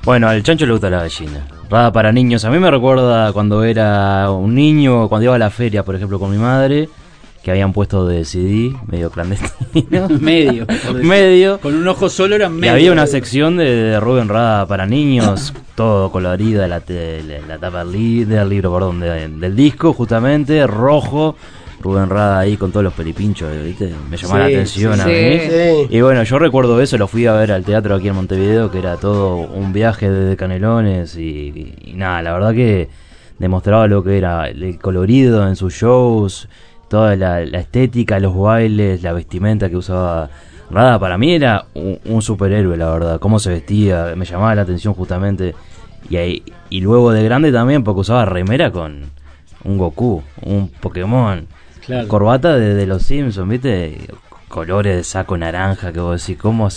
Bueno, al chancho le gusta la gallina. Rada para niños. A mí me recuerda cuando era un niño, cuando iba a la feria, por ejemplo, con mi madre, que habían puesto de CD, medio clandestino. medio. Con un ojo solo eran medio. Y había una sección de Rubén Rada para niños, todo colorida, la tapa del libro, perdón, del disco, justamente, rojo. Rubén Rada ahí con todos los pelipinchos, ¿viste? Me llamaba la atención a mí. Sí. Y bueno, yo recuerdo eso, lo fui a ver al teatro aquí en Montevideo, que era todo un viaje desde Canelones y nada, la verdad que demostraba lo que era el colorido en sus shows, toda la estética, los bailes, la vestimenta que usaba Rada. Para mí era un superhéroe, la verdad, cómo se vestía, me llamaba la atención justamente. Y luego de grande también, porque usaba remera con un Goku, un Pokémon. Claro. Corbata de los Simpsons, ¿viste? Colores de saco naranja, que vos decís, ¿cómo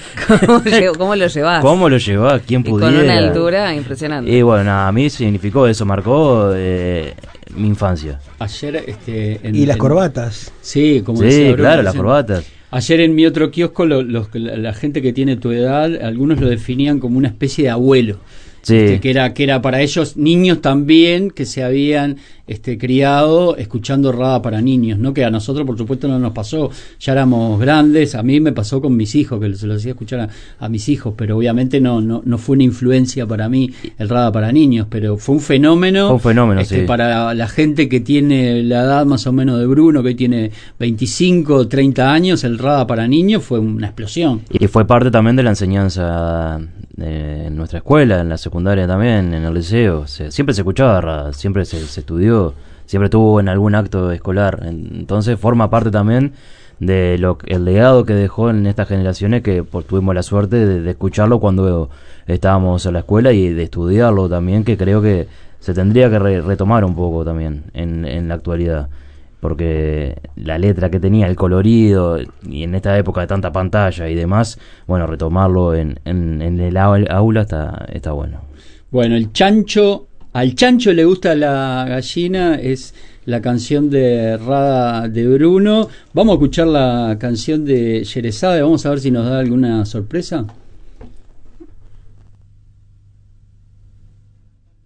lo llevás? ¿Cómo lo llevás? ¿Quién pudiera? Con una altura impresionante. Y bueno, a mí significó eso, marcó mi infancia. Ayer, ¿Y las corbatas? Sí, como decía Bruno, claro, las corbatas. Ayer en mi otro kiosco, la gente que tiene tu edad, algunos lo definían como una especie de abuelo. Sí. Que era para ellos niños también que se habían criado escuchando Rada para niños, ¿no? Que a nosotros por supuesto no nos pasó, ya éramos grandes. A mí me pasó con mis hijos, que se lo hacía escuchar a mis hijos, pero obviamente no fue una influencia para mí el Rada para niños, pero fue un fenómeno, sí. Para la gente que tiene la edad más o menos de Bruno, que tiene 25 o 30 años, el Rada para niños fue una explosión. Y fue parte también de la enseñanza en nuestra escuela, en la secundaria también, en el liceo. Siempre se escuchaba Rada, siempre se estudió, siempre estuvo en algún acto escolar. Entonces forma parte también de el legado que dejó en estas generaciones, que tuvimos la suerte de escucharlo cuando estábamos en la escuela y de estudiarlo también, que creo que se tendría que retomar un poco también en la actualidad. Porque la letra que tenía, el colorido, y en esta época de tanta pantalla y demás, bueno, retomarlo en el aula está bueno. Bueno, al chancho le gusta la gallina, es la canción de Rada de Bruno. Vamos a escuchar la canción de Sherezade, vamos a ver si nos da alguna sorpresa.